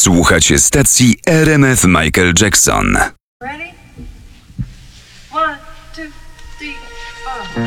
Słuchacie stacji RMF Michael Jackson. Ready? 1, 2, 3, 4.